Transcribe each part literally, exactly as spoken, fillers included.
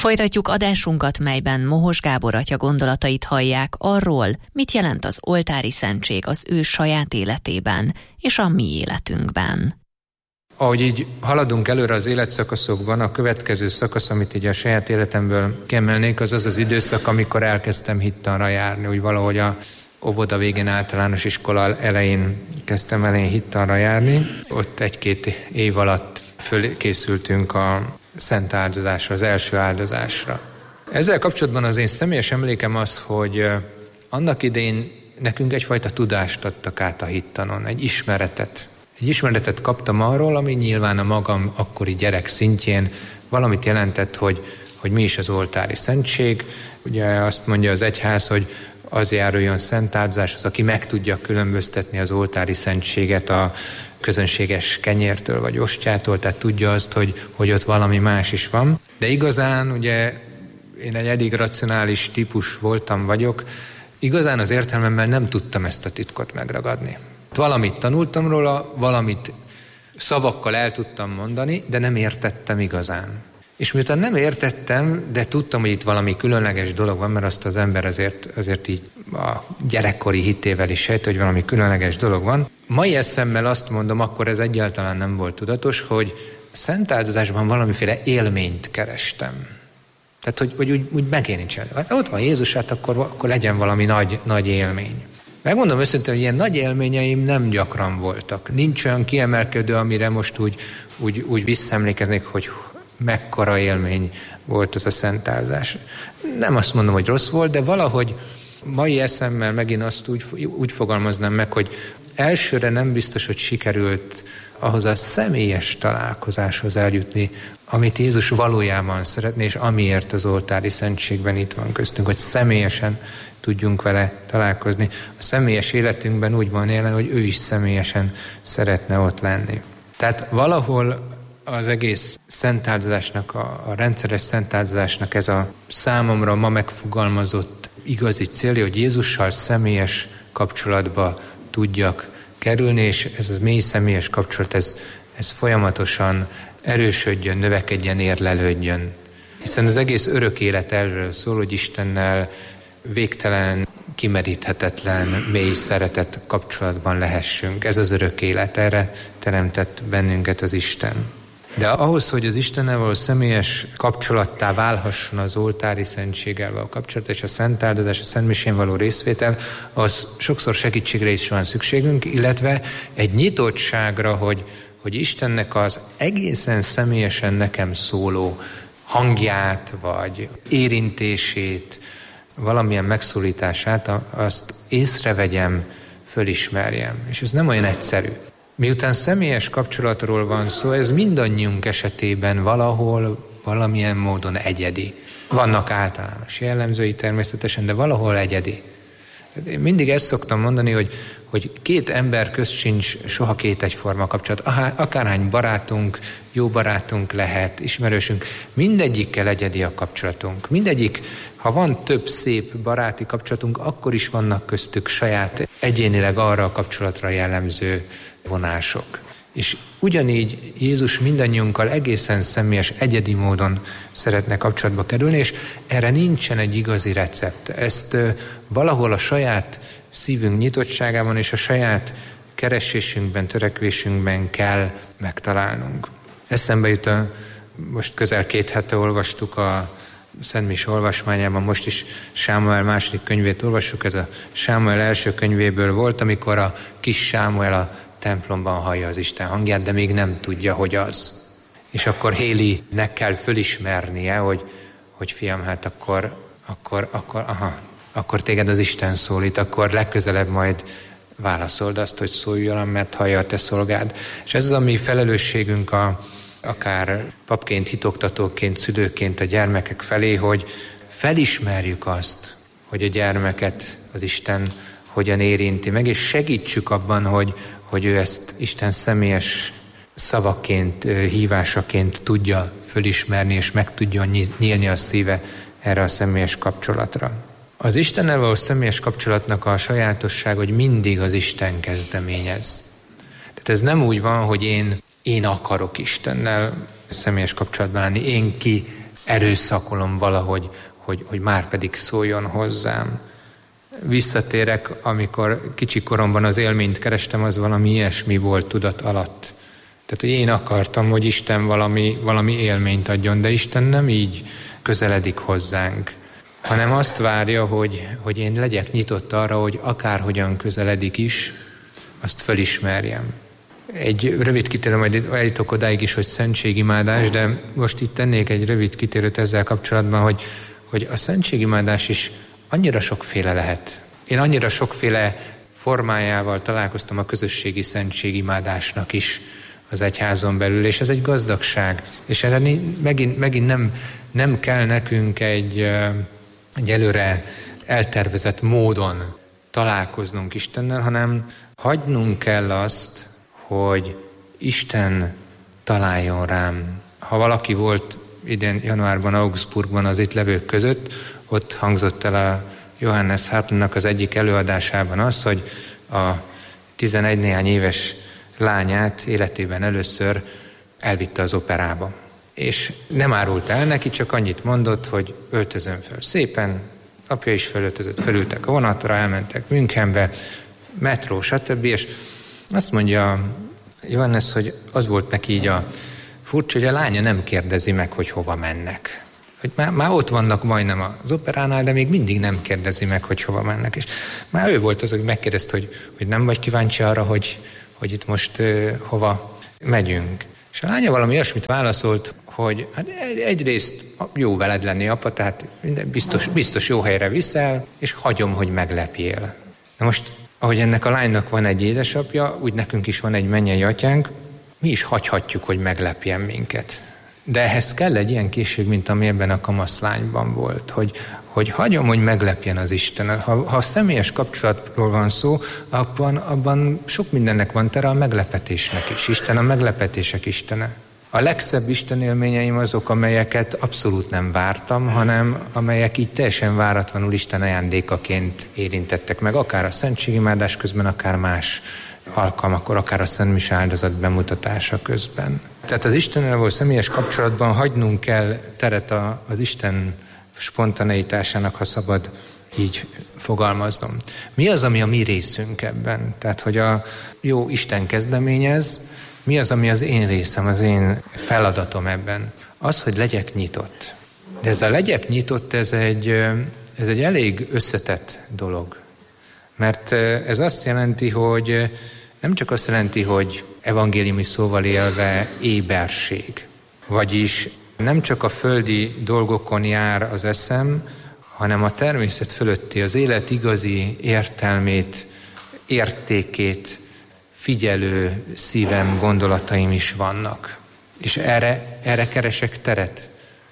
Folytatjuk adásunkat, melyben Mohos Gábor atya gondolatait hallják arról, mit jelent az oltári szentség az ő saját életében és a mi életünkben. Ahogy így haladunk előre az életszakaszokban, a következő szakasz, amit így a saját életemből kiemelnék, az az az időszak, amikor elkezdtem hittanra járni, úgy valahogy a óvoda végén, általános iskola elején kezdtem elején hittanra járni. Ott egy-két év alatt fölkészültünk a szent áldozásra, az első áldozásra. Ezzel kapcsolatban az én személyes emlékem az, hogy annak idején nekünk egyfajta tudást adtak át a hittanon, egy ismeretet. Egy ismeretet kaptam arról, ami nyilván a magam akkori gyerek szintjén valamit jelentett, hogy, hogy mi is az oltári szentség. Ugye azt mondja az egyház, hogy az járuljon szent áldozás, az, aki meg tudja különböztetni az oltári szentséget a közönséges kenyértől vagy ostjától, tehát tudja azt, hogy, hogy ott valami más is van. De igazán, ugye én egy eddig racionális típus voltam, vagyok, igazán az értelmemmel nem tudtam ezt a titkot megragadni. Valamit tanultam róla, valamit szavakkal el tudtam mondani, de nem értettem igazán. És miután nem értettem, de tudtam, hogy itt valami különleges dolog van, mert azt az ember azért, azért így a gyerekkori hitével is sejt, hogy valami különleges dolog van. Mai eszemmel azt mondom, akkor ez egyáltalán nem volt tudatos, hogy szent áldozásban valamiféle élményt kerestem. Tehát, hogy, hogy úgy, úgy megérintsen. Hát ott van Jézus, hát akkor, akkor legyen valami nagy, nagy élmény. Megmondom őszintén, hogy ilyen nagy élményeim nem gyakran voltak. Nincs olyan kiemelkedő, amire most úgy, úgy, úgy visszaemlékeznék, hogy mekkora élmény volt az a szent áldozás. Nem azt mondom, hogy rossz volt, de valahogy mai eszemmel megint azt úgy, úgy fogalmaznám meg, hogy elsőre nem biztos, hogy sikerült ahhoz a személyes találkozáshoz eljutni, amit Jézus valójában szeretné, és amiért az oltári szentségben itt van köztünk, hogy személyesen tudjunk vele találkozni. A személyes életünkben úgy van jelen, hogy ő is személyesen szeretne ott lenni. Tehát valahol az egész szentáldozásnak, a, a rendszeres szentáldozásnak ez a számomra ma megfogalmazott igazi célja, hogy Jézussal személyes kapcsolatba tudjak kerülni, és ez az mély személyes kapcsolat, ez, ez folyamatosan erősödjön, növekedjen, érlelődjön. Hiszen az egész örök élet erről szól, hogy Istennel végtelen, kimeríthetetlen, mély szeretet kapcsolatban lehessünk. Ez az örök élet, erre teremtett bennünket az Isten. De ahhoz, hogy az Istennel való személyes kapcsolattá válhasson az oltári szentséggel való kapcsolat, és a szent áldozás, a szent misén való részvétel, az sokszor segítségre is van szükségünk, illetve egy nyitottságra, hogy, hogy Istennek az egészen személyesen nekem szóló hangját, vagy érintését, valamilyen megszólítását, azt észrevegyem, fölismerjem. És ez nem olyan egyszerű. Miután személyes kapcsolatról van szó, ez mindannyiunk esetében valahol, valamilyen módon egyedi. Vannak általános jellemzői természetesen, de valahol egyedi. Én mindig ezt szoktam mondani, hogy, hogy két ember közt sincs soha két egyforma kapcsolat. Akárhány barátunk, jó barátunk lehet, ismerősünk, mindegyikkel egyedi a kapcsolatunk. Mindegyik, ha van több szép baráti kapcsolatunk, akkor is vannak köztük saját egyénileg arra a kapcsolatra jellemző vonások. És ugyanígy Jézus mindannyiunkkal egészen személyes, egyedi módon szeretne kapcsolatba kerülni, és erre nincsen egy igazi recept. Ezt valahol a saját szívünk nyitottságában és a saját keresésünkben, törekvésünkben kell megtalálnunk. Eszembe jut, a, most közel két hete olvastuk a Szent Mise olvasmányában, most is Sámuel második könyvét olvassuk, ez a Sámuel első könyvéből volt, amikor a kis Sámuel a templomban hallja az Isten hangját, de még nem tudja, hogy az. És akkor Hélinek kell fölismernie, hogy, hogy fiam, hát akkor, akkor, akkor, aha, akkor téged az Isten szólít, akkor legközelebb majd válaszold azt, hogy szóljon, mert hallja a te szolgád. És ez az a mi felelősségünk a, akár papként, hitoktatóként, szülőként a gyermekek felé, hogy felismerjük azt, hogy a gyermeket az Isten hogyan érinti meg, és segítsük abban, hogy, hogy ő ezt Isten személyes szavaként, hívásaként tudja fölismerni, és meg tudja nyílni a szíve erre a személyes kapcsolatra. Az Istennel való személyes kapcsolatnak a sajátosság, hogy mindig az Isten kezdeményez. Tehát ez nem úgy van, hogy én, én akarok Istennel személyes kapcsolatban lenni, én ki erőszakolom valahogy, hogy, hogy már pedig szóljon hozzám. Visszatérek, amikor kicsi koromban az élményt kerestem, az valami ilyesmi volt tudat alatt. Tehát, hogy én akartam, hogy Isten valami, valami élményt adjon, de Isten nem így közeledik hozzánk, hanem azt várja, hogy, hogy én legyek nyitott arra, hogy akárhogyan közeledik is, azt fölismerjem. Egy rövid kitérő, majd eljutok odáig is, hogy szentségimádás, de most itt tennék egy rövid kitérőt ezzel kapcsolatban, hogy, hogy a szentségimádás is annyira sokféle lehet. Én annyira sokféle formájával találkoztam a közösségi szentségimádásnak is az egyházon belül, és ez egy gazdagság. És erre megint, megint nem, nem kell nekünk egy, egy előre eltervezett módon találkoznunk Istennel, hanem hagynunk kell azt, hogy Isten találjon rám. Ha valaki volt idén januárban Augsburgban az itt levők között, ott hangzott el a Johannes Hartmannnak az egyik előadásában az, hogy a tizenegy néhány éves lányát életében először elvitte az operába. És nem árult el neki, csak annyit mondott, hogy öltözön föl szépen, apja is fölöltözött, felültek a vonatra, elmentek Münchenbe, metró, stb. És azt mondja Johannes, hogy az volt neki így a furcsa, hogy a lánya nem kérdezi meg, hogy hova mennek. Hogy már, már ott vannak majdnem az operánál, de még mindig nem kérdezi meg, hogy hova mennek. És már ő volt az, hogy megkérdezte, hogy, hogy nem vagy kíváncsi arra, hogy, hogy itt most uh, hova megyünk. És a lánya valami olyasmit válaszolt, hogy hát egyrészt jó veled lenni, apa, tehát biztos, biztos jó helyre viszel, és hagyom, hogy meglepjél. Na most, ahogy ennek a lánynak van egy édesapja, úgy nekünk is van egy mennyei atyánk, mi is hagyhatjuk, hogy meglepjen minket. De ehhez kell egy ilyen készség, mint ami ebben a kamaszlányban volt, hogy, hogy hagyom, hogy meglepjen az Isten. Ha, ha a személyes kapcsolatról van szó, abban, abban sok mindennek van tere, a meglepetésnek is. Isten a meglepetések istene. A legszebb Isten élményeim azok, amelyeket abszolút nem vártam, hanem amelyek így teljesen váratlanul Isten ajándékaként érintettek meg, akár a szentségimádás közben, akár más alkalmakkor, akár a Szent Mise áldozat bemutatása közben. Tehát az Istennel való személyes kapcsolatban hagynunk kell teret a, az Isten spontaneitásának, ha szabad így fogalmaznom. Mi az, ami a mi részünk ebben? Tehát, hogy a jó Isten kezdeményez, mi az, ami az én részem, az én feladatom ebben? Az, hogy legyek nyitott. De ez a legyek nyitott, ez egy, ez egy elég összetett dolog. Mert ez azt jelenti, hogy nem csak azt jelenti, hogy evangéliumi szóval élve éberség. Vagyis nem csak a földi dolgokon jár az eszem, hanem a természet fölötti, az élet igazi értelmét, értékét figyelő szívem, gondolataim is vannak. És erre, erre keresek teret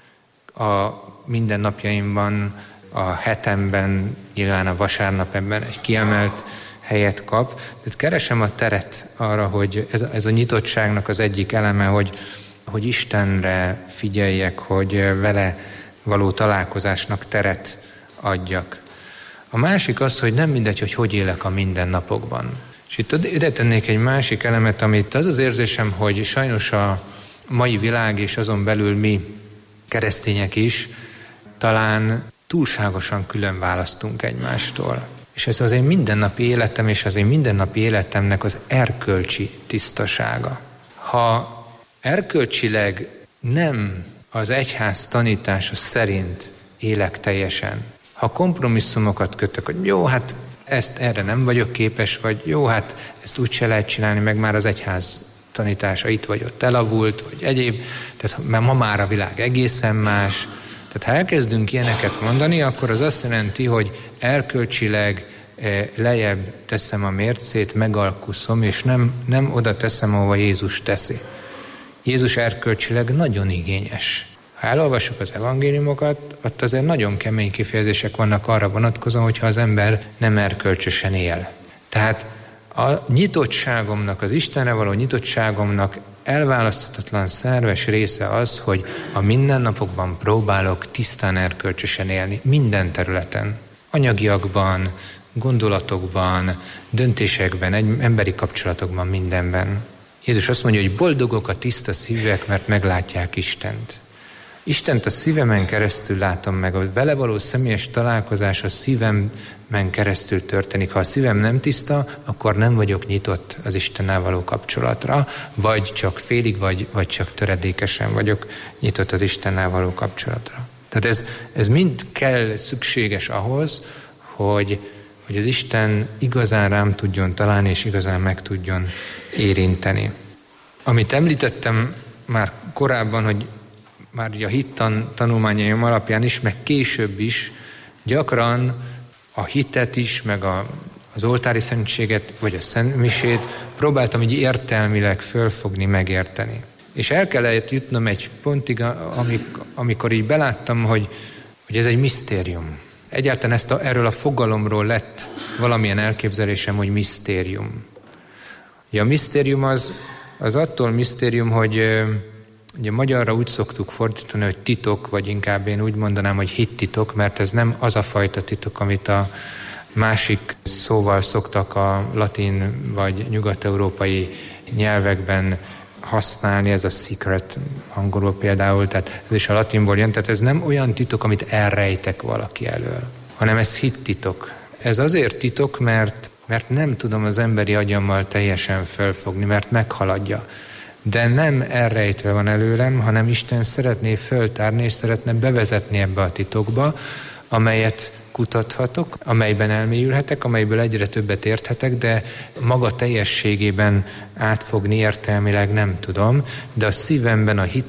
a mindennapjaimban, a hetemben, nyilván a vasárnap ebben egy kiemelt helyet kap. Tehát keresem a teret arra, hogy ez, ez a nyitottságnak az egyik eleme, hogy, hogy Istenre figyeljek, hogy vele való találkozásnak teret adjak. A másik az, hogy nem mindegy, hogy hogy élek a mindennapokban. És itt ide tennék egy másik elemet, amit az az érzésem, hogy sajnos a mai világ és azon belül mi keresztények is talán túlságosan külön választunk egymástól. És ez az én mindennapi életem és az én mindennapi életemnek az erkölcsi tisztasága. Ha erkölcsileg nem az egyház tanítása szerint élek teljesen, ha kompromisszumokat kötök, hogy jó, hát ezt erre nem vagyok képes, vagy jó, hát ezt úgy se lehet csinálni, meg már az egyház tanítása itt vagy ott elavult, vagy egyéb, tehát mert ma már a világ egészen más. Tehát ha elkezdünk ilyeneket mondani, akkor az azt jelenti, hogy erkölcsileg lejjebb teszem a mércét, megalkuszom, és nem, nem oda teszem, ahova Jézus teszi. Jézus erkölcsileg nagyon igényes. Ha elolvassuk az evangéliumokat, ott azért nagyon kemény kifejezések vannak arra vonatkozóan, hogyha az ember nem erkölcsösen él. Tehát a nyitottságomnak, az Istenre való nyitottságomnak elválaszthatatlan szerves része az, hogy a mindennapokban próbálok tisztán erkölcsösen élni, minden területen. Anyagiakban, gondolatokban, döntésekben, egy emberi kapcsolatokban, mindenben. Jézus azt mondja, hogy boldogok a tiszta szívek, mert meglátják Istent. Istent a szívemen keresztül látom meg, a vele való személyes találkozás a szívemen keresztül történik. Ha a szívem nem tiszta, akkor nem vagyok nyitott az Istennel való kapcsolatra, vagy csak félig, vagy, vagy csak töredékesen vagyok nyitott az Istennel való kapcsolatra. Tehát ez, ez mind kell, szükséges ahhoz, hogy, hogy az Isten igazán rám tudjon találni, és igazán meg tudjon érinteni. Amit említettem már korábban, hogy már a hittan tanulmányaim alapján is, meg később is, gyakran a hitet is, meg a, az oltári szentséget, vagy a szentmisét próbáltam így értelmileg fölfogni, megérteni. És el kellett jutnom egy pontig, amikor így beláttam, hogy, hogy ez egy misztérium. Egyáltalán ezt a, erről a fogalomról lett valamilyen elképzelésem, hogy misztérium. Ja, a misztérium az, az attól misztérium, hogy ugye magyarra úgy szoktuk fordítani, hogy titok, vagy inkább én úgy mondanám, hogy hittitok, mert ez nem az a fajta titok, amit a másik szóval szoktak a latin vagy nyugat-európai nyelvekben használni, ez a secret angolul például, tehát ez is a latinból jön, tehát ez nem olyan titok, amit elrejtek valaki elől, hanem ez hittitok. Ez azért titok, mert, mert nem tudom az emberi agyammal teljesen fölfogni, mert meghaladja. De nem elrejtve van előlem, hanem Isten szeretné föltárni, és szeretne bevezetni ebbe a titokba, amelyet kutathatok, amelyben elmélyülhetek, amelyből egyre többet érthetek, de maga teljességében átfogni értelmileg nem tudom, de a szívemben, a